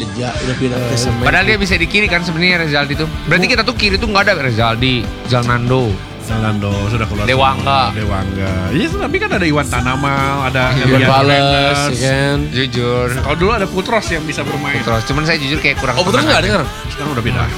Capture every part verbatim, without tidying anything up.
kerja, udah pindah ke semen. Padahal dia bisa di kiri kan sebenarnya Rezaldi itu. Berarti kita tuh kiri tuh nggak ada Rezaldi, Zalnando, Zalnando sudah keluar. Dewangga, Dewangga. Iya, tapi kan ada Iwan Tanamal, ada Iwan Fales, ya kan. Jujur. Kalau dulu ada Putros yang bisa bermain. Putros, cuman saya jujur kayak kurang. Oh, Putros nggak ada sekarang? Sekarang udah pindah.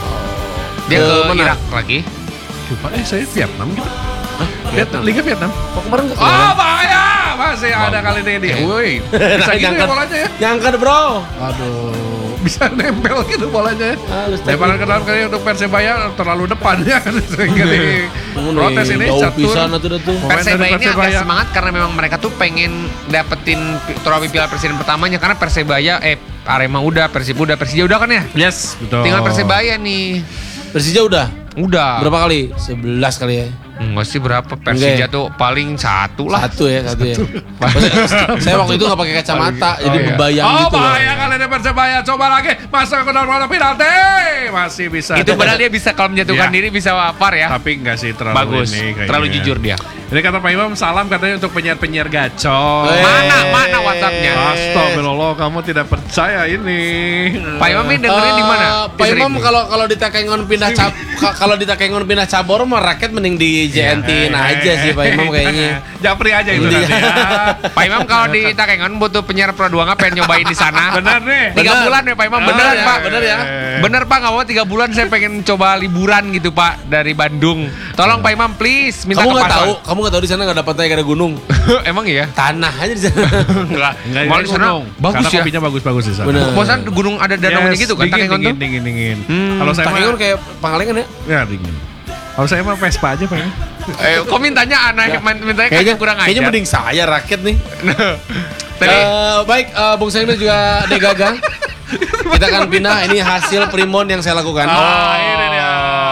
Dia Ke ke mana? Irak lagi. Lupa eh saya Vietnam gitu. Vietnam, Liga Vietnam. Oh, kemarin ke Oh, bahaya. Masih ada kali ini. Woi. Bisa gitu ya bolanya ya? Nyangkat, Bro. Aduh, bisa nempel gitu bolanya ya. Halus Lemparan ke dalam kali untuk Persebaya terlalu depan ya. Sehingga di protes ini jauh catur. pisan atuh dah tuh. Pemain Persebaya dari ini agak Persebaya. semangat karena memang mereka tuh pengen dapetin trofi Piala Presiden pertamanya karena Persebaya eh Arema udah, Persib udah, Persija udah kan ya? Yes, betul. Tinggal Persebaya nih. Persija udah. Udah. Berapa kali? sebelas kali ya. Enggak sih berapa Persija tuh paling satu lah. Satu ya, satu ya. Maksudnya, saya waktu itu nggak pakai kacamata, jadi iya. membayang Oh, gitu loh. bahaya kali ini Persebaya. Coba lagi masuk ke dalam kotak penalti. Masih bisa. Itu padahal dia bisa kalau menjatuhkan Iya. diri bisa wafar ya. Tapi enggak sih terlalu Bagus. ini kayaknya. Terlalu jujur dia. Ini kata Pak Imam salam katanya untuk penyiar-penyiar gacor. Eh. Mana mana WhatsApp-nya? Astagfirullah, kamu tidak percaya ini. Pak Imam ini dengerin di mana? Eh, Pak Imam kalau kalau di Takengon pindah cab ka- kalau di Takengon pindah cabur mah raket mending di J N T nah aja sih Pak Imam kayaknya. Japri aja itu Iya. nanti ya. Pak Imam kalau di Takengon butuh penyiar Pro dua nggak pengen nyobain di sana. Benar nih. Tiga Bener. bulan ya Pak Imam, beneran ya, Pak. bener ya. Bener Pak, nggak mau tiga bulan saya pengen coba liburan gitu Pak dari Bandung. Tolong Pak Imam please minta Kamu ke nggak Pason. tahu, kamu nggak tahu di sana nggak ada pantai, nggak ada gunung, Emang iya? tanah aja di sana. Enggak. Enggak, Malah ini di sana gunung. bagus Karena ya. kopinya bagus-bagus di sana. Bener. Bosan gunung ada danaunya gitu kan dingin, Takengon dingin, tuh. dingin, dingin. Hmm, Kalau saya Takengon mah kayak Pangalengan ya. ya dingin. Kalau saya mah Vespa aja Pak. Eh, kok mintanya aneh, mintanya Kayaknya kayak kurang aja. kayaknya mending saya raket nih. Tapi Eh, baik, eh, Bung Sengnya juga Degaga. Kita akan pindah. Ini hasil primbon yang saya lakukan. Ah, ini dia.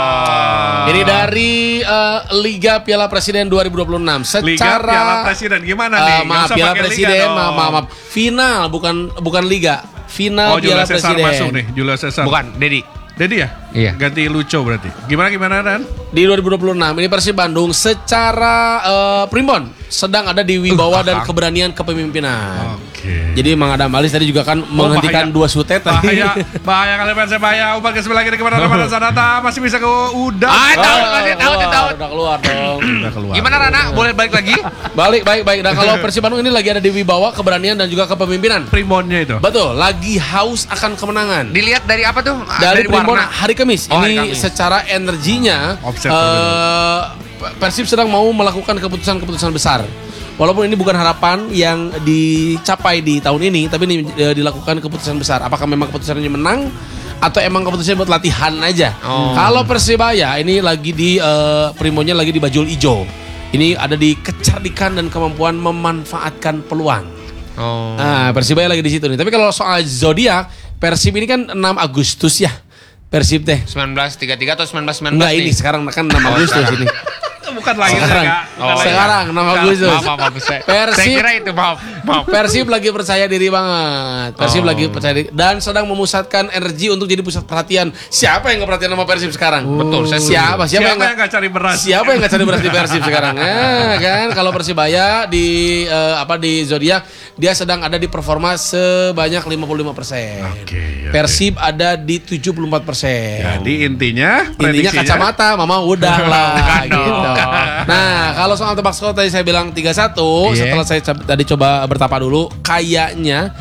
Ini dari eh, Liga Piala Presiden dua ribu dua puluh enam. Secara Liga Piala Presiden gimana eh, nih? Nggak maaf usah Piala pakai Liga Presiden, dong. maaf, maaf, maaf. Final bukan bukan Liga. Final Oh, Piala Julius Caesar Presiden. masuk nih, Julius Caesar. bukan, Dedi. Dedi ya? Iya. Ganti Lucho berarti. Gimana gimana Dan? Di dua ribu dua puluh enam ini Persib Bandung secara eh, primbon sedang ada di wibawa Uh, dan kakak. keberanian kepemimpinan. Oke. Jadi Mang Adam Alis tadi juga kan menghentikan bahaya. dua sutet tadi. Bahaya, bahaya kali Persebaya. Umpan ke sebelah kiri kepada Ramadan Sanata masih bisa ke udah. Ah, tahu, Oh, masih tahu, keluar, tahu. Udah keluar dong. Udah keluar. Gimana Rana? Boleh balik lagi? Balik, baik, baik. Dan kalau Persib Bandung ini lagi ada di wibawa, keberanian dan juga kepemimpinan. Primonnya itu. Betul, lagi haus akan kemenangan. Dilihat dari apa tuh? Dari, primbon warna. hari Kamis. Oh, ini hari Kamis. secara energinya Offset eh, Persib sedang mau melakukan keputusan-keputusan besar. Walaupun ini bukan harapan yang dicapai di tahun ini, tapi ini eh, dilakukan keputusan besar. Apakah memang keputusannya menang atau emang keputusannya buat latihan aja? Oh. Kalau Persibaya ini lagi di eh, primonnya lagi di bajul ijo. Ini ada di kecerdikan dan kemampuan memanfaatkan peluang. Oh. Nah, Persibaya lagi di situ nih. Tapi kalau soal zodiak, Persib ini kan enam Agustus ya. Persib teh. sembilan belas tiga puluh tiga atau sembilan belas sembilan belas Enggak ini nih? sekarang kan enam Agustus ini. Bukan lagi Sekarang. Kak. Bukan Oh, lagi. Sekarang enam Agustus. Maaf, maaf, maaf. Saya, Persib. saya kira itu maaf. Maaf. Persib lagi percaya diri banget. Persib Oh. lagi percaya diri dan sedang memusatkan energi untuk jadi pusat perhatian. Siapa yang nggak perhatian sama Persib sekarang? Betul, saya setuju. Siapa? Siapa, Siapa yang nggak yang nggak cari beras? Siapa yang nggak cari beras di Persib sekarang? Eh, kan kalau Persibaya di eh, apa di zodiak dia sedang ada di performa sebanyak lima puluh lima persen. Oke, oke. Persib ada di tujuh puluh empat persen. Jadi intinya Intinya prediksinya- kacamata, mama udah lah Bukan gitu. dong. Nah, kalau soal tebak skor tadi saya bilang tiga satu, Iya. setelah saya c- tadi coba bertapa dulu, kayaknya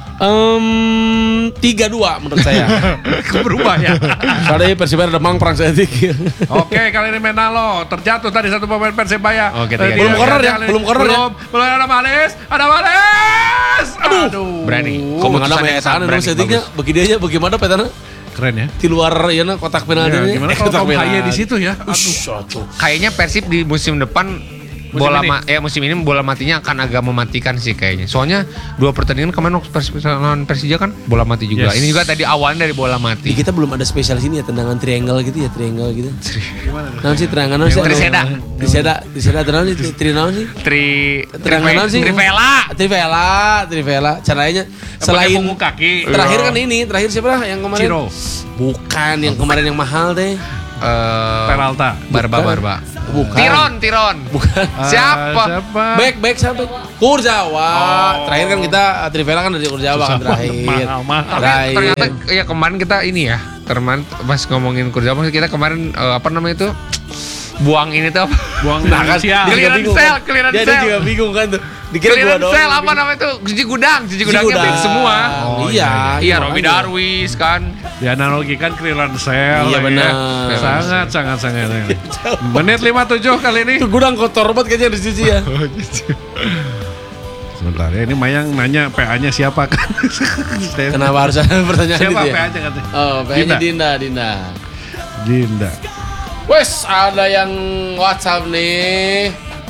em tiga dua menurut saya. berubah ya. Soalnya Persibaya ada mang perang setik. Oke, kali ini Menalo terjatuh tadi satu pemain Persebaya. Oke, Eh, tiga. dia- Belum corner ya, kali- belum corner ya. belum, belum ada Malis, ada Malis. Aduh, Berani. Kok ada Keputusan yang metan sangat itu berani, setiknya bagus. begini aja bagaimana petana keren ya. di luar ya kotak penalti Ya, ini. gimana Eh, kalau kotak Tom Haye penalti. di situ ya? Aduh. Ush, aduh. Kayaknya Persib di musim depan bola ini? ma- ya musim ini bola matinya akan agak mematikan sih kayaknya. Soalnya dua pertandingan kemarin waktu Pers- lawan Persija kan bola mati juga. Yes. Ini juga tadi awalnya dari bola Di mati. kita belum ada spesial sini ya tendangan triangle gitu ya, triangle gitu. Nah sih tendangan naon sih? Triseda. Triseda, Triseda tendangan sih, tri naon sih? Tri Tendangan naon sih? Trivela. Trivela, Trivela. Caranya selain Pakai punggung kaki. terakhir kan ini, terakhir siapa lah yang kemarin? Ciro. Bukan yang kemarin yang mahal teh. eh, Peralta. Barba Bukan. Barba. Bukan. Tiron, Tiron. Bukan. Ah, Siapa? Siapa? Back back siapa? Kurzawa. Oh. Terakhir kan kita uh, Trivela kan dari Kurzawa kan terakhir. Mahal, mahal. Tapi Terakhir. ternyata ya kemarin kita ini ya, teman pas ngomongin Kurzawa kita kemarin eh, apa namanya itu buang ini tuh apa? Buang Nah, kan, manusia. dia juga Clearance bingung sale, kan. clearance Dia, dia sale. juga bingung kan tuh. Dikira gua Clearance doang. sale apa namanya itu? Cuci gudang, cuci gudangnya gudang. fix semua. Oh, iya. Iya, Robi makanya. Darwis kan. Dianalogikan clearance sale. Iya, ya. benar. Sangat sangat sangat. Menit lima puluh tujuh kali ini. Itu gudang kotor banget kayaknya harus cuci ya. Sebentar ya, ini Mayang nanya P A-nya siapa kan? Kenapa harus ada pertanyaan Siapa itu ya? P A-nya katanya? Oh, P A-nya Dinda, Dinda. Dinda. Wes, ada yang WhatsApp nih.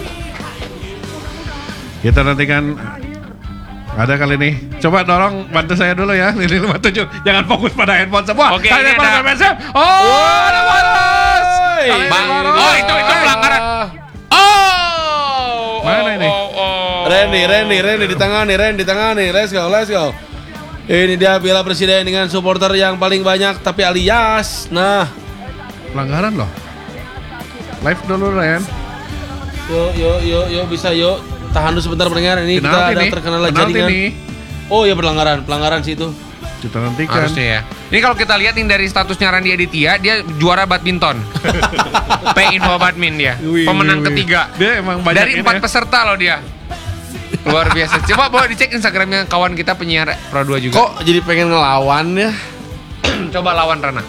Kita nantikan ada kali ini. Coba dorong bantu saya dulu ya. Ini lima puluh tujuh. Jangan fokus pada handphone semua. Oke, Kali ini pada ada- P S M. Oh, ada bolos. Kali ini Bang, bolos. oh itu itu pelanggaran. Oh, Mana oh, ini? Oh, oh. Randy, Randy, Randy di tangan nih, Randy di tangan nih. Let's go, let's go. Ini dia Piala Presiden dengan supporter yang paling banyak tapi alias. Nah, Pelanggaran loh. Live dulu Ren. yuk, yuk, yuk, yuk bisa yuk. Tahan dulu sebentar pendengar ini kita Penalti ada nih. terkenal Penalti jaringan. nih. Oh ya pelanggaran, pelanggaran sih itu. Kita nantikan. Harusnya ya. Ini kalau kita lihat nih dari statusnya Randy Aditya, dia juara badminton. P Info Badmin dia. Wih, Pemenang wih, wih. ketiga. Dia emang banyak Dari ini empat ya. peserta loh dia. Luar biasa. Coba bawa dicek Instagramnya kawan kita penyiar Pro dua juga. Kok jadi pengen ngelawan ya? Coba lawan Rana.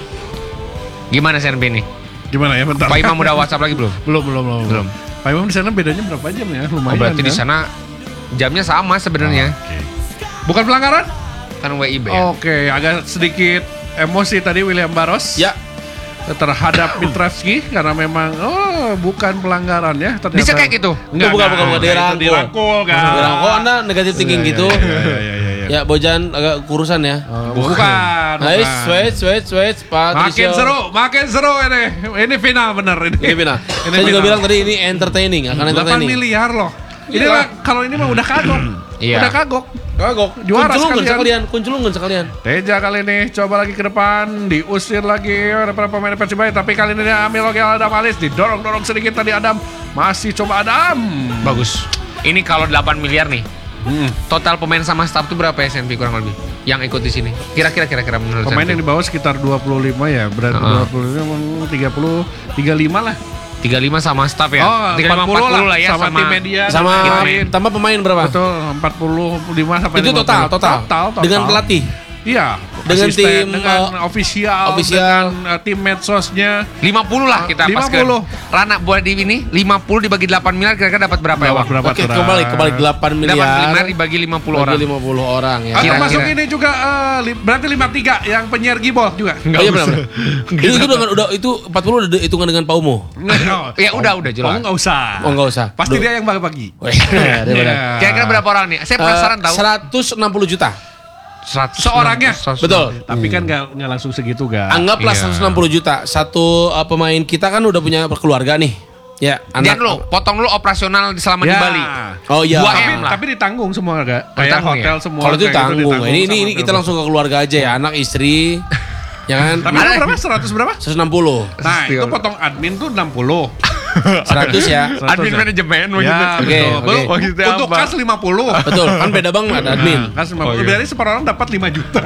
Gimana Senpi ini? Gimana ya bentar. Pak Imam udah WhatsApp lagi belum? Belum, belum, belum. Belum. Pak Imam di sana bedanya berapa jam ya? Oh, Lumayan. berarti di kan? sana jamnya sama sebenarnya. Oke. Bukan pelanggaran? Kan W I B ya. Oke, agak sedikit emosi tadi William Barros. Ya, Terhadap Mitrevski karena memang oh bukan pelanggaran ya ternyata. Bisa kayak gitu? Enggak, Itu bukan, enggak. bukan, bukan. Itu Dirangkul. dirangkul kan. Bilang, kok Anda negatif thinking Iya, gitu? iya, iya, iya, iya, iya. Ya, Bojan agak kurusan ya. Oh, bukan. Nice, bukan. sweet, sweet, sweet, Makin Patricio. seru, makin seru ini. Ini final bener ini. Ini Bina. Ini Saya juga final. bilang tadi ini entertaining, akan delapan entertaining. miliar loh. Ini Iya. lah kalau ini mah udah kagok. Iya. Udah kagok. Kagok. Juara Kunculungan sekalian. sekalian, kunculungan sekalian. Teja kali ini coba lagi ke depan, diusir lagi oleh para pemain Persibaya, tapi kali ini dia ambil lagi Adam Alis, didorong-dorong sedikit tadi Adam, masih coba Adam. Bagus. Ini kalau delapan miliar nih. Hmm. Total pemain sama staff tuh berapa ya Senpi kurang lebih? Yang ikut di sini. Kira-kira kira-kira menurut Pemain Senpi. yang di bawah sekitar dua puluh lima ya, berarti Uh-uh. dua puluh lima, tiga puluh, tiga puluh lima lah. tiga puluh lima sama staff ya. Oh, tiga puluh lima, empat puluh lah ya sama, tim media. Sama dan lain-lain. tambah pemain berapa? Betul, empat puluh lima sampai Itu lima total, puluh. total. total, total. Dengan pelatih. Iya, Dengan asisten, tim, dengan uh, official, official. dengan uh, tim medsosnya. lima puluh lah kita lima paskan. puluh. Rana buat di ini lima puluh dibagi delapan miliar kira-kira dapat berapa ya, Dapat Bang? berapa Oke, tuh, Ran? kembali kembali delapan miliar. delapan miliar dibagi lima puluh Bagi orang. lima puluh orang ya. Atau Kira-kira. masuk ini juga eh, li- berarti lima puluh tiga yang penyiar Gibol juga. Oh iya benar. benar. Itu itu dengan udah itu empat puluh udah hitungan dengan Paumo. Ya udah udah Oh, jelas. enggak usah. Oh enggak usah. Pasti Duh. dia yang bagi-bagi. Oh, iya, daripada. Iya. Kira-kira berapa orang nih? Saya penasaran tahu. seratus enam puluh juta. seratus Seorangnya? seratus. Betul. Tapi kan nggak nggak langsung segitu ga. Anggaplah Iya. seratus enam puluh juta. Satu uh, pemain kita kan udah punya keluarga nih. Ya, Jangan anak. dulu, potong dulu operasional selama di Ya. Bali. Oh iya. Dua Tapi, M lah. tapi ditanggung semua Oh, enggak? Kayak ditanggung hotel ya? semua. Kalau itu kayak gitu tanggung. ditanggung Ini ini, sama ini kita hotel. langsung ke keluarga aja ya, anak istri. Ya kan? Tapi itu berapa? seratus berapa? seratus enam puluh. Nah, itu potong admin tuh enam puluh. seratus ya. Admin manajemen Ya, Oke, betul. oke. Belum, Maksudnya untuk apa? kas lima puluh. Betul, kan beda bang ada admin. Nah, kas lima puluh. Oh, iya. Berarti seper orang dapat lima juta.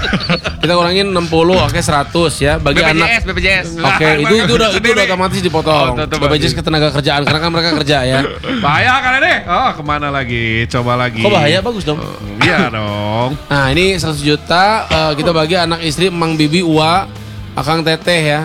Kita kurangin enam puluh, oke seratus ya bagi B P J anak. S, B P J S. Oke, itu itu udah itu udah otomatis dipotong. Oh, tetep B P J S ketenaga kerjaan karena kan mereka kerja ya. Bahaya kali deh. Oh, kemana lagi? Coba lagi. Kok bahaya? Bagus dong. Iya dong. Nah, ini seratus juta eh, kita bagi anak istri Mang Bibi Ua, Akang Teteh ya.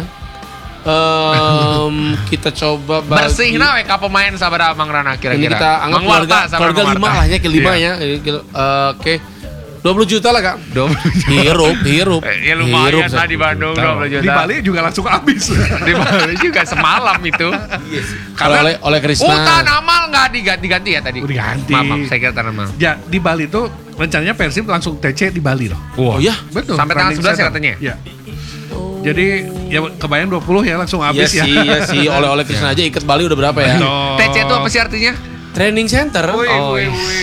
Em, kita coba bagi Bersih nah we ka pemain sabar Mang Rana ini kira-kira. kita anggap Mang keluarga Warta, sabar keluarga Mang lima Warta. lah ya ke lima Iya. ya. Eh, kilo- eh, Oke. dua puluh juta lah, Kak. dua puluh juta. Hirup, hirup. Eh, Ya lumayan Hirup, lah Sa. di Bandung dua puluh juta. Di Bali juga langsung habis. Di Bali juga semalam itu. Kalau oleh oleh Krisna. Oh, Tanah Amal nggak diganti-ganti ya tadi? Udah diganti. Maaf, maaf, saya kira Tanah Amal. Ya, di Bali tuh rencananya Persib langsung T C di Bali loh. Oh iya. Betul. Sampai tanggal running sebelas ya setup. katanya? Iya. Jadi ya kebayang dua puluh ya langsung Iya habis ya. sih, iya sih. Oleh-oleh Krisna aja ikat Bali udah berapa ya? Betul. T C itu apa sih artinya? Training center. Oh, Wih, iya. wih, wih, wih.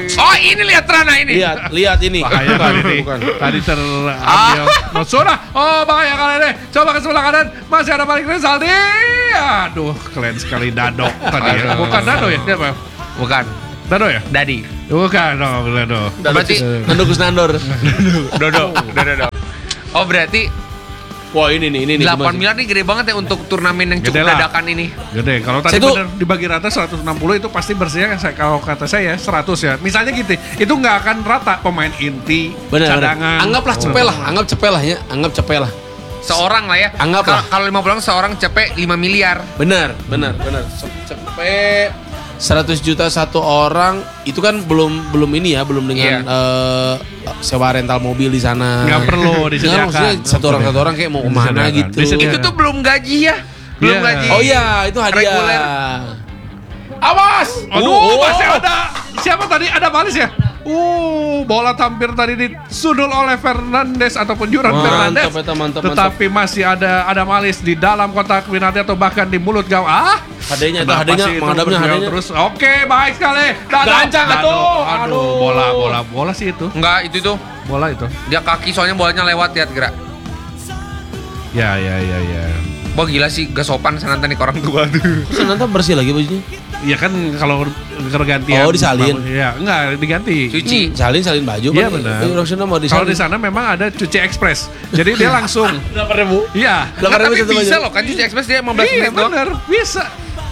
Oh ini lihat Rana ini. Lihat, lihat ini. Bahaya Bukan, tadi, bukan. tadi terambil. Oh, sudah. Oh, bahaya kali ini. Coba ke sebelah kanan. Masih ada Malik Rizaldi. Aduh, keren sekali Dado tadi ya. Aduh. Bukan Dado ya? Siapa? Bukan. Dado ya? Dadi. Bukan dong, Dado. Berarti Nando Kusnandor. Dodo. Dodo. Dodo. Oh berarti Wah ini nih, ini nih. delapan gimana sih? miliar nih gede banget ya untuk turnamen yang Gede cukup lah. dadakan ini. Gede. Kalau tadi Saya tuh- bener dibagi rata seratus enam puluh itu pasti bersihnya saya kalau kata saya seratus ya. Misalnya gitu, itu nggak akan rata pemain inti, Benar, benar. cadangan. Anggaplah cepet lah, anggap cepet lah ya, anggap cepet lah. Seorang lah ya. Anggap Kalau- lah. Kalau lima puluh orang seorang cepet lima miliar. Benar, benar, benar. Cepet seratus juta satu orang itu kan belum belum ini ya, belum dengan eh, sewa rental mobil di sana. Nggak perlu Jangan disediakan. maksudnya satu orang satu orang kayak mau kemana Disediakan. gitu. Disediakan. Itu tuh belum gaji ya. Belum Iya. gaji. Oh iya, itu hadiah. Reguler. Awas! Aduh, Oh, masih ada. Siapa tadi? Ada Malis ya? Uh, bola tampir tadi disundul oleh Fernandes ataupun Juran Mantap, Fernandes. mantap, mantap, Tetapi masih ada ada Malis di dalam kotak penalti atau bahkan di mulut gawang. Ah, Hadenya itu, kenapa hadenya, sih itu menghadapnya berjuang hadenya. terus. Oke, baik sekali. Dado, Gancang, Dado. atuh. Aduh, Aduh. bola, bola, bola sih itu. Enggak, itu tuh. Bola itu. Dia kaki soalnya bolanya lewat lihat gerak. Ya, ya, ya, ya. Wah gila sih, gak sopan Sananta nih ke orang tua tuh. Terus nanti bersih lagi bajunya. Ya kan kalau pergantian. Oh, disalin. Ya, enggak diganti. Cuci. Hmm, salin salin baju. Iya, kan? benar. Eh, Roksana mau Kalau disalin. di sana memang ada cuci ekspres. Jadi dia langsung. delapan ribu. Iya. Nggak, delapan ribu tapi satu bisa baju. loh kan cuci ekspres dia lima belas Iya menit doang. benar, bisa.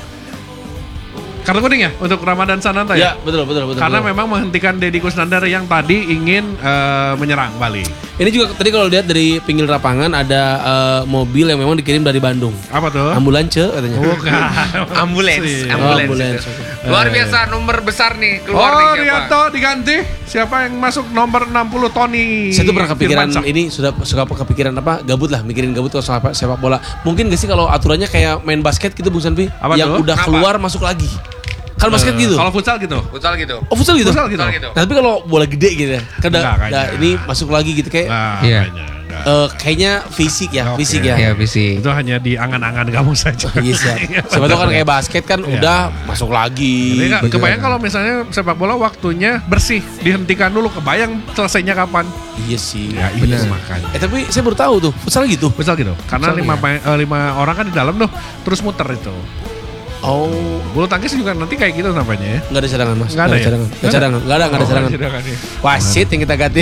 Kartu kuning ya untuk Ramadan Sananta Ya, ya? betul betul betul. Karena betul. memang menghentikan Deddy Kusnandar yang tadi ingin eh, menyerang Bali. Ini juga tadi kalau lihat dari pinggir lapangan ada eh, mobil yang memang dikirim dari Bandung. Apa tuh? Ambulans katanya. Bukan. Ambulans, Iya. ambulans. Oh, ambulans. itu. Luar biasa nomor besar nih keluar Oh, nih siapa? Rianto diganti. Siapa yang masuk nomor enam puluh Tony? Saya tuh pernah kepikiran Firmansyah. ini sudah suka kepikiran apa gabut lah mikirin gabut kalau soal sepak bola. Mungkin gak sih kalau aturannya kayak main basket gitu Bung Sanfi Apa yang tuh? udah Kenapa? keluar masuk lagi. Kan basket Eh, gitu. Kalau futsal gitu. Futsal gitu. Oh futsal gitu. Futsal gitu. Futsal gitu. Nah, tapi kalau bola gede gitu ya. Kan udah- Enggak, kayaknya. udah ini masuk lagi gitu kayak Nah, Iya. kayaknya enggak. eh, kayaknya fisik ya, Oke. fisik ya. Iya, visi. Itu hanya di angan-angan kamu saja. Iya sih. Siapa tahu kan kayak basket kan Iya. udah masuk lagi. Jadi nggak- Begitu kebayang kan. kalau misalnya sepak bola waktunya bersih, dihentikan dulu, kebayang selesainya kapan? Iya sih. Ya iya makanya. Eh tapi saya baru tahu tuh futsal gitu. Futsal gitu. Karena Futsal, lima, iya. pemain- eh, lima orang kan di dalam tuh, terus muter itu. Oh, Bulu tangkis juga nanti kayak gitu nampaknya ya. nggak ada cadangan mas. Nggak ada ya? cadangan. Nggak cadangan. Nggak ada, nggak ada Oh, cadangan. cadangan ya. Wasit yang kita ganti.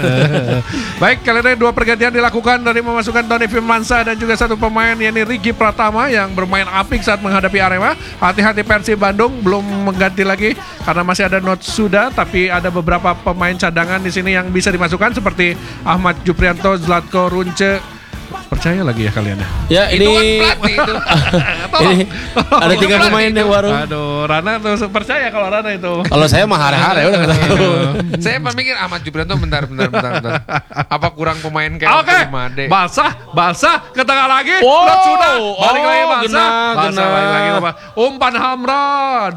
Baik, kali ini dua pergantian dilakukan dari memasukkan Tony Firmansyah dan juga satu pemain yakni Ricky Pratama yang bermain apik saat menghadapi Arema. Hati-hati Persib Bandung belum mengganti lagi karena masih ada not sudah, tapi ada beberapa pemain cadangan di sini yang bisa dimasukkan seperti Ahmad Juprianto, Zlatko Runce. Percaya lagi ya kalian ya. Ya Itu kan ini pelatih itu. ini ada tiga Pelatih pemain itu. yang baru. Aduh, Rana tuh percaya kalau Rana itu. Kalau saya mah hari-hari udah nggak tahu. Saya mikir Ahmad Jubrianto bentar bentar bentar bentar. Apa kurang pemain kayak Oke, waktu Made? basah, basah, ke tengah lagi, Wow. Not sudah, balik Oh, lagi basah, genah, basah, genah. balik lagi apa? Umpan Hamra,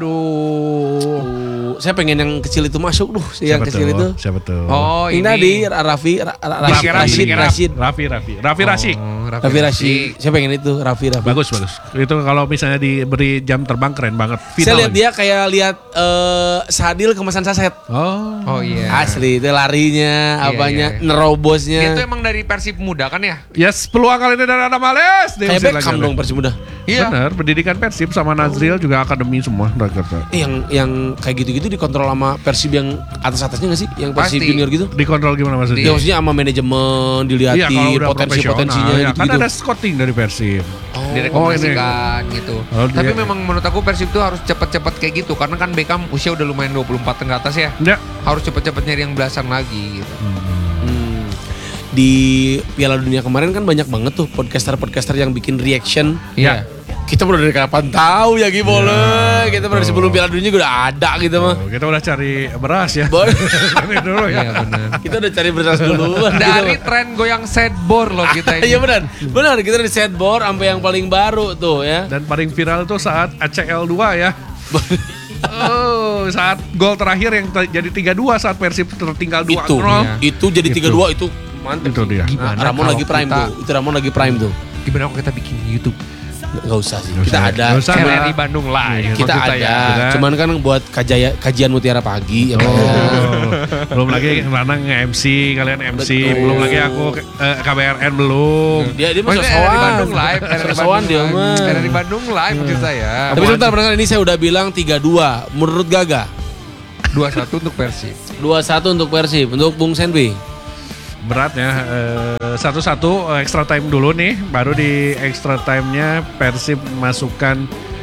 aduh. Uh, saya pengen yang kecil itu masuk duh, si yang Siapa kecil tuh? itu. Siapa tuh? Oh Ini ini. tadi Raffi Ra- Ra- Raffi, Rashid Raffi, Rashid Rashid. Raffi, Raffi, Raffi Rashid. Oh, Raffi Rashid. Saya pengen itu Raffi Raffi. Bagus, bagus. Itu kalau misalnya diberi jam terbang keren banget. Saya lihat lagi. dia kayak lihat eh, Sadil kemasan saset. Oh. Oh iya. Asli itu larinya, Iya, apanya, iya. nerobosnya. Dia tuh emang dari Persib muda kan ya? Yes, peluang kali ini dari Adam Ales. Kayak Beckham dong Persib muda. Iya. Benar, pendidikan Persib sama Nazril juga akademi semua. Jakarta. Eh, yang yang kayak gitu-gitu dikontrol sama Persib yang atas-atasnya nggak sih? Yang Persib Pasti. junior gitu? Dikontrol gimana maksudnya? Ya maksudnya sama manajemen dilihatin Iya, kalau udah potensi-potensinya profesional, ya. Kan gitu-gitu. ada scouting dari Persib. Oh. Direkomendasikan gitu. Oh, Tapi dia- memang menurut aku Persib tuh harus cepet-cepet kayak gitu karena kan Beckham usia udah lumayan dua puluh empat ke atas ya. Ya. Harus cepet-cepet nyari yang belasan lagi gitu. Hmm. Di Piala Dunia kemarin kan banyak banget tuh podcaster-podcaster yang bikin reaction. Iya. Kita udah dari kapan tahu ya Gibole. Kita udah sebelum Piala Dunia juga udah ada gitu mah. Oh, kita udah cari beras ya. Bon. Ini dulu ya. Iya benar. Kita udah cari beras duluan Dari gitu. tren goyang sadboard loh kita ini. Iya benar. Benar, kita dari setboard sampai yang paling baru tuh ya. Dan paling viral tuh saat A C L dua ya. Oh, saat gol terakhir yang te- jadi tiga dua saat Persib tertinggal dua Itu, nol. ya. itu jadi tiga dua itu mantep. Itu dia. Nah, Gimana Ramon kalau lagi prime kita- tuh. Itu Ramon lagi prime tuh. Gimana kalau kita bikin YouTube Nggak usah sih. Nggak Kita usah. ada. Nggak usah. R R I Bandung live. Kita maksud ada. saya. Kita- Cuman kan buat kajaya, kajian Mutiara Pagi. Ya, Oh, kan? belum lagi Ranang nge-M C, kalian M C, Betul. belum lagi aku eh, K B R N belum. Dia dia Maksudnya masuk R R I sowan. Bandung live. R R I Sowan dia Bandung mah. live. R R I Bandung live maksud saya. Tapi sebentar pendengar, ini saya udah bilang tiga dua. Menurut Gaga dua satu untuk Persib. dua satu untuk Persib. Untuk Bung Senbi Beratnya eh, satu-satu eh, extra time dulu nih, baru di extra time-nya Persib masukkan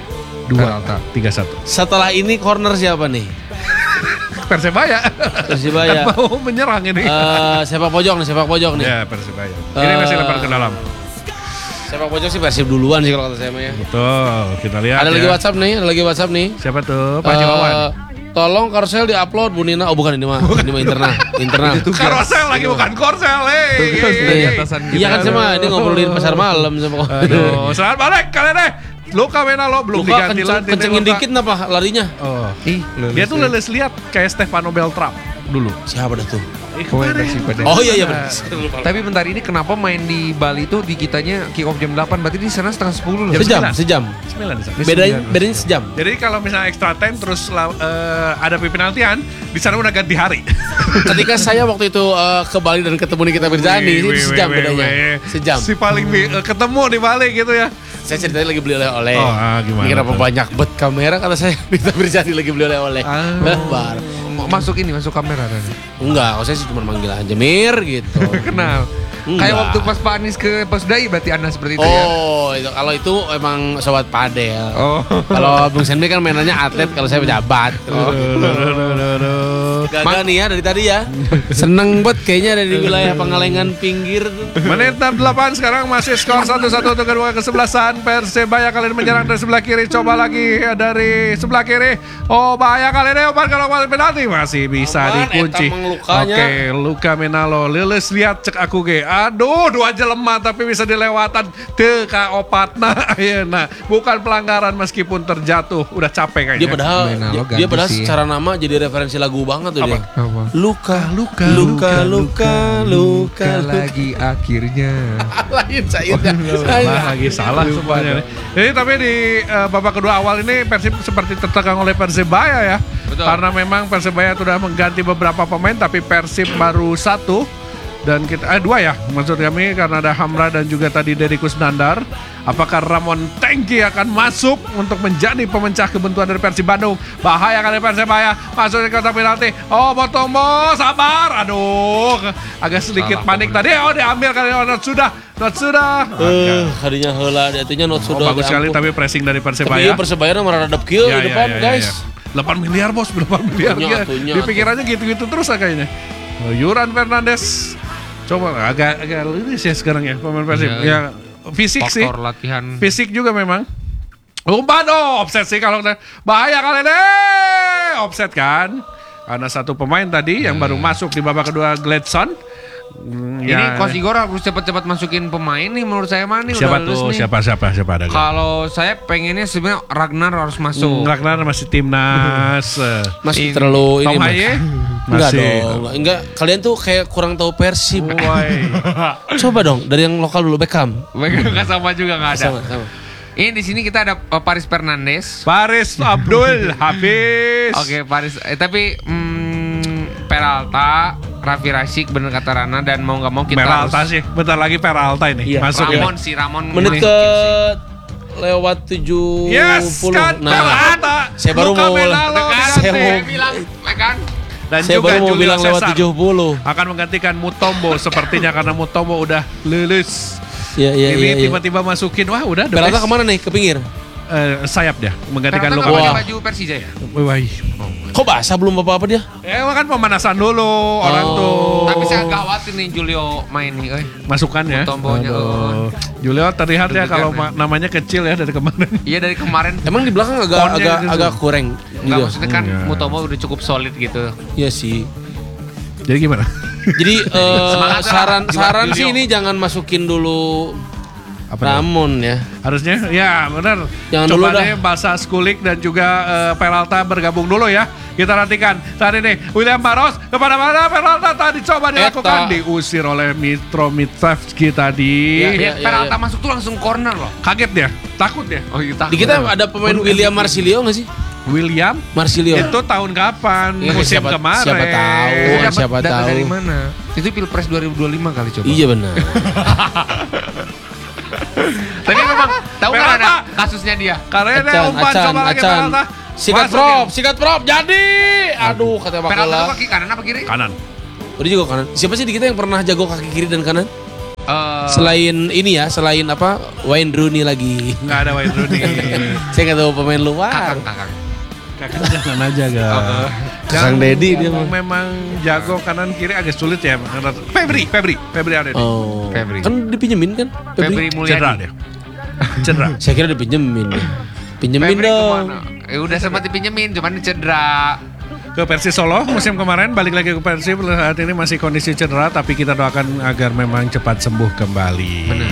dua Peralta. tiga satu. setelah ini corner siapa nih? Persebaya. Persibaya. Kan mau menyerang ini. Eh, sepak pojok nih, sepak pojok nih. Ya, Persebaya. Ini Eh, masih lempar ke dalam. Sepak pojok sih Persib duluan sih kalau kata saya mah ya. Betul, kita lihat Ada ya. lagi WhatsApp nih, ada lagi WhatsApp nih. Siapa tuh? Pak Eh, Jiwawan. Tolong Korsel di-upload Bu Nina. Oh bukan ini mah, ini mah internal, internal. Karosel lagi bukan korsel, hei. Tugas Hei, dari hei. atasan kita. Iya kan saya mah ini ngobrolin pasar malam sama Aduh, selamat balik kalian deh. Luka Menalo belum Luka diganti kenceng, lagi. kencengin dikit kenapa larinya? Oh. Ih, Dia tuh leles lihat kayak Stefano Beltram dulu. Siapa dah tuh? Eh, Pemain kemarin. Persib pada. Oh iya iya benar. Tapi bentar ini kenapa main di Bali itu di kitanya kick off jam delapan, berarti di sana setengah sepuluh loh. Jam Sejam, sembilan. sejam. Sembilan di sana. Bedanya bedanya sejam. Jadi kalau misalnya extra time terus la- eh, ada penaltian, di sana udah ganti hari. Ketika saya waktu itu eh, ke Bali dan ketemu Nikita Mirzani, Wih, itu wih, sejam wih, bedanya. wih. Sejam. Si paling bi- eh, ketemu di Bali gitu ya. Saya ceritanya lagi beli oleh-oleh. Oh, ah, gimana Ini kenapa tuh? banyak bet kamera kata saya Nikita Mirzani lagi beli oleh-oleh. Ah. Lebar. Mau masuk ini, masuk kamera Rani. Enggak, kalau saya sih cuma manggil aja Mir gitu. Kenal. Enggak. Kayak waktu pas Pak Anies ke Pos Dai berarti Anda seperti itu ya. Oh, itu kalau itu emang sobat padel. Oh. Kalau Bung Senbi kan mainannya atlet, kalau saya pejabat. Aduh, aduh, aduh, aduh, aduh. Gagal nih ya dari tadi ya. Seneng banget kayaknya ada di wilayah Pangalengan pinggir tuh. Menit enam puluh delapan sekarang masih skor satu satu untuk kedua kesebelasan. Persebaya kali ini menyerang dari sebelah kiri. Coba lagi dari sebelah kiri. Oh bahaya kali ini umpan kalau umpan penalti masih bisa Aman, dikunci. eta mang lukanya. Oke, Luka Menalo. Lilis lihat cek aku ge. Aduh, dua jelema tapi bisa dilewatan teu ka opatna ayeuna. Bukan pelanggaran meskipun terjatuh. Udah capek kayaknya. Dia padahal Menalo dia, ganti dia padahal sih. secara nama jadi referensi lagu banget tuh Apa? dia. Apa? Luka, Luka, luka, luka, luka, luka. lagi akhirnya. Lain saya udah. Salah lagi salah semuanya. nih. Jadi tapi di eh, babak kedua awal ini Persib seperti tertekan oleh Persebaya ya. Betul. Karena memang Persebaya sudah mengganti beberapa pemain tapi Persib baru satu dan kita eh dua ya maksud kami karena ada Hamra dan juga tadi Deddy Kusnandar. Apakah Ramon Tengki akan masuk untuk menjadi pemecah kebuntuan dari Persib Bandung? Bahaya kali Persebaya masuk ke kotak penalti. Oh Botombo sabar. Aduh agak sedikit Salah panik tadi. Oh diambil kali oh, not sudah not sudah. Eh, hadinya heula dia atunya not Oh, sudah. bagus sekali ampun. tapi pressing dari Tapi Persebaya. iya Persebaya mah radap kieu Ya, di ya, depan ya, ya, guys. ya. delapan miliar bos, delapan miliar. Atunya, Ya. atunya, Di pikirannya gitu-gitu terus lah kayaknya. Oh, Yuran Fernandes. Coba agak agak liris ya sekarang ya pemain Persib. Ya. Ya, fisik sih. Faktor latihan. Fisik juga memang. Umpan oh, offset sih kalau bahaya kali deh. Offset kan. Karena satu pemain tadi yang baru masuk di babak kedua Gladson. Hmm, Ini ya. Coach Igor harus cepat-cepat masukin pemain nih menurut saya mah nih Siapa udah lulus tuh? nih. Siapa siapa siapa ada? Kalau saya pengennya sebenarnya Ragnar harus masuk. Ragnar masih timnas. Masih Ini- terlalu ini Tom Mas. Haye? Enggak Masih. dong, enggak, enggak. Kalian tuh kayak kurang tahu Persib. Woi. Coba dong dari yang lokal dulu Beckham. Nggak sama juga nggak ada. Sama, sama. Ini di sini kita ada uh, Paris Fernandes. Paris Abdul Hafiz. Oke Paris. Eh, tapi hmm, Peralta, Raffi Rashik bener kata Rana dan mau nggak mau kita Peralta harus sih. Bentar lagi Peralta ini. Iya. Masuk ya. Ramon sih Ramon. Menit ini. ke lewat tujuh puluh. Yes, kan Peralta. saya baru Luka mau Menalo Kan, saya diganti. mau saya bilang, ya kan? Dan saya juga baru mau Julio bilang lewat Cesar tujuh puluh. akan menggantikan Mutombo sepertinya karena Mutombo udah lulus. Iya iya Ini iya. iya. tiba-tiba masukin wah udah the Peralta best. kemana nih? Ke pinggir. Eh, sayap dia menggantikan Peralta Luka nggak pakai Menalo. baju Persija ya? Wah, Kok basah belum apa-apa dia? eh kan pemanasan dulu orang Oh. tuh. Tapi saya agak khawatir nih Julio main nih, eh. masukan ya. Mutombonya, Aduh. Julio terlihat ya Deg-degan, kalau ya. ma- namanya kecil ya dari kemarin. Iya dari kemarin. Emang di belakang agak Ponnya agak gitu. agak kurang. Nggak Gitu. maksudnya kan Iya. Mutombo udah cukup solid gitu. Iya sih. Jadi gimana? Jadi eh, Semangat lah. saran Jual saran sih Julio. ini jangan masukin dulu Apa dong? Ramon ya. Harusnya ya benar. Jangan Coba dulu dah. deh Basa Skulik dan juga eh, Peralta bergabung dulu ya. Kita nantikan. Tadi nih William Barros kepada mana Peralta tadi coba dilakukan Eta. diusir oleh Mitro Mitrovski tadi. Ya, Dia ya, Peralta ya. masuk tuh langsung corner loh. Kaget dia, takut dia. Oh iya, Di kita ada pemain William Marsilio nggak sih? William Marsilio. itu tahun kapan? Ya, Musim siapa- kemarin. siapa tahu. Itu kan dapat siapa data tahu. dari mana? Itu Pilpres dua ribu dua puluh lima kali coba. Iya benar. Tapi memang tahu kan Peralta. ada kasusnya dia. Karena Acan, umpan acan, coba lagi acan. Peralta. Sikat Masukin. prop, sikat prop. Jadi, aduh kata Peralta tuh Bakala. kaki kanan apa kiri? Kanan. Udah juga kanan. Siapa sih di kita yang pernah jago kaki kiri dan kanan? Eh, Selain ini ya, selain apa? Wayne Rooney lagi. Nggak ada Wayne Rooney. Saya nggak tahu pemain luar. kakang kakang. Kakak jangan aja ga. Kakang Dedi dia memang, mah. memang jago kanan kiri agak sulit ya. Febri, Febri, Febri ada nih. Oh, Febri. kan dipinjemin kan? Febri Cedera Mulyadi. dia. Cedera. Saya kira dipinjemin. Pinjemin Febri dong. kemana? Eh udah sempat dipinjemin, cuman cedera. Ke Persis Solo musim kemarin balik lagi ke Persib saat ini masih kondisi cedera tapi kita doakan agar memang cepat sembuh kembali. Benar.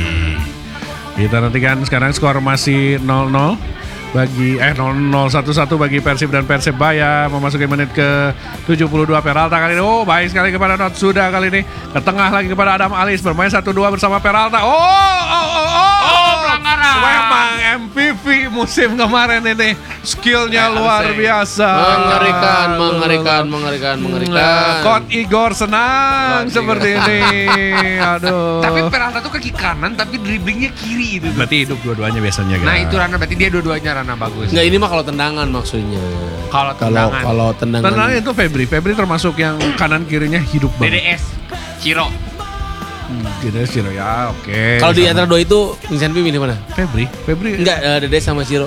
Kita nantikan sekarang skor masih nol nol bagi eh nol nol satu satu bagi Persib dan Persebaya memasuki menit ke tujuh puluh dua. Peralta kali ini oh baik sekali kepada Not Sudah kali ini ke tengah lagi kepada Adam Alis bermain satu dua bersama Peralta. Oh oh oh oh, Oh, pelanggaran. Memang M V P musim kemarin ini skillnya Eh, luar harusnya. biasa. Mengerikan, mengerikan, mengerikan, mengerikan. Coach Igor senang Coach seperti Igor. ini. Aduh. Tapi Peralta tuh kaki kanan tapi dribblingnya kiri itu. berarti hidup dua-duanya biasanya kan. Nah itu Rana berarti dia dua-duanya Rana bagus. Enggak, ini mah kalau tendangan maksudnya. Kalau kalau tendangan. kalau tendangan. Tenang itu Febri. Febri termasuk yang kanan kirinya hidup D D banget. S Ciro. Gitu Ciro ya oke. Kalau di Sama. antara dua itu, Vincent Pi milih mana? Febri, Febri Enggak, uh, Dede sama Ciro.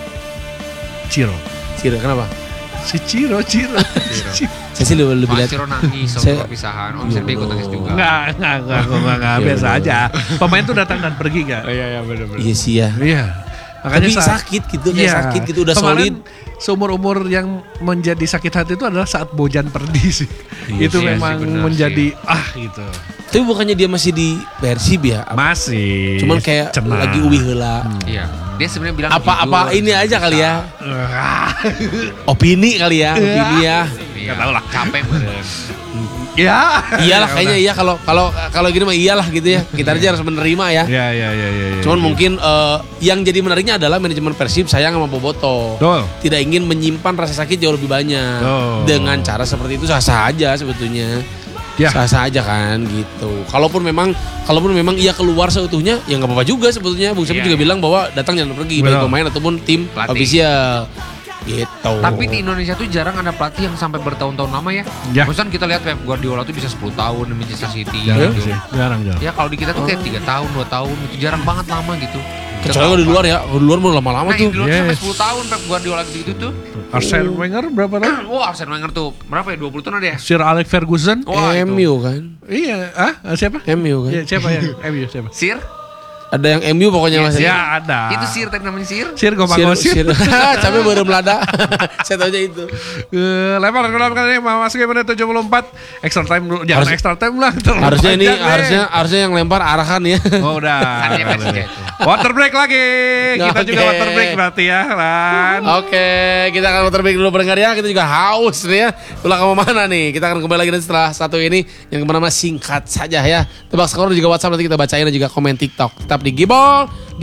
Ciro. Ciro, kenapa? Si Ciro, Ciro. Ciro. Saya sih lebih, lebih Mas lihat. Ciro nangis Saya- sama perpisahan. Om Serbi ikut nangis juga. Enggak, enggak, enggak, enggak, enggak, Ya, biasa bener. aja. Pemain tuh datang dan pergi enggak? Iya iya benar-benar. Iya sih ya. Iya. Makanya Tapi saat- sakit gitu, kayak Iya. sakit gitu, udah Kemarin, solid. Seumur-umur yang menjadi sakit hati itu adalah saat Bojan pergi sih. Iya itu sih, memang sih, benar menjadi ah gitu. Tapi bukannya dia masih di Persib ya? Masih. Cuman kayak cenah. lagi uwi heula. Iya. Dia sebenarnya bilang Apa-apa jujur, ini aja kali ya. Ah, Opini kali ya, opini ya. Iya. Nggak tahu lah. Capek meren. ya. Iyalah Ya kayaknya udah. iya kalau kalau kalau gini mah iyalah gitu ya. Kita aja harus menerima ya. Ya ya ya ya. ya Cuman ya. mungkin eh, yang jadi menariknya adalah manajemen Persib sayang sama Boboto. Betul. Tidak ingin menyimpan rasa sakit jauh lebih banyak. Oh. Dengan cara seperti itu sah-sah aja sebetulnya. Ya. Sah-sah aja kan gitu. Kalaupun memang kalaupun memang ia keluar seutuhnya ya nggak apa-apa juga sebetulnya. Bung Sabi Iya, juga iya. bilang bahwa datang jangan pergi Betul. baik pemain ataupun tim Pelatih. ofisial. Gitu. Tapi di Indonesia tuh jarang ada pelatih yang sampai bertahun-tahun lama ya. Ya. Maksudnya kita lihat Pep Guardiola tuh bisa sepuluh tahun di Manchester City. Jarang gitu. sih. Jarang jarang. Ya kalau di kita tuh kayak tiga tahun, dua tahun itu jarang banget lama gitu. kecuali kalau di luar ya, kalau di luar mau lama-lama Nah, tuh. di luar tuh sampai Yes. sepuluh tahun Pep Guardiola gitu tuh. Arsene Wenger berapa tahun? Wah, Arsene Wenger tuh berapa ya? dua puluh tahun ada ya? Sir Alex Ferguson? Wah, itu. M U kan. Iya, ah siapa? M U kan. Iya, siapa ya? M U siapa? Sir? Ada yang M U pokoknya Mas. Ya ada. Itu Sir tadi namanya Sir? Sir Gopang Sir, Sir. sir. Capek baru melada. Saya tahu aja itu. Eh, lempar ke dalam kali ini memasuki menit tujuh puluh empat. Extra time dulu. Jangan Harus- extra time lah. terlalu Harusnya ini panjang deh. harusnya harusnya yang lempar arahkan ya. Oh udah. Kan dia Persija itu. Water break lagi. Kita Oke. juga water break berarti ya, Lan. Oke, kita akan muter break dulu pendengar ya. Kita juga haus nih ya. Itulah kamu mana nih? Kita akan kembali lagi nanti setelah satu ini yang kemana-mana singkat saja ya. Tebak skor dan juga WhatsApp nanti kita bacain dan juga komen TikTok. Tetap di Gibol,